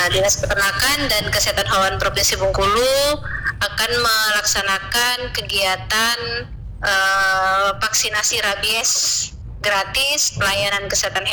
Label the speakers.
Speaker 1: Dinas Peternakan dan Kesehatan Hewan Provinsi Bengkulu akan melaksanakan kegiatan vaksinasi rabies gratis, pelayanan kesehatan